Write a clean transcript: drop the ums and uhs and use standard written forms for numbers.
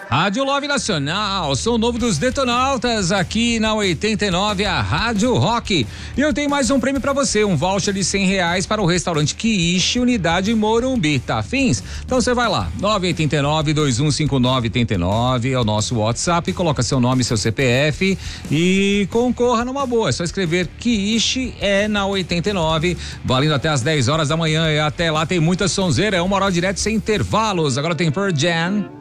Rádio Love Nacional, som novo dos Detonautas, aqui na 89, a Rádio Rock. E eu tenho mais um prêmio pra você, um voucher de R$100 para o restaurante Quiche, unidade Morumbi, tá afins? Então você vai lá, 989-2159-89 é o nosso WhatsApp, coloca seu nome, seu CPF e concorra numa boa, é só escrever Quiche na 89, valendo até as 10 horas da manhã e até lá tem muita sonzeira, é 1 hora direto sem intervalos. Agora tem Pearl Jam.